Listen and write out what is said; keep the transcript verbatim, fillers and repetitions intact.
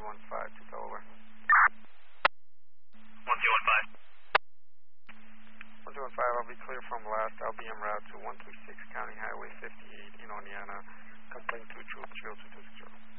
one five to Delaware. one two one five. one two one five, I'll be clear from last L B M route to one three six County Highway fifty-eight in Oneana. Complaint to Troop zero two two six zero.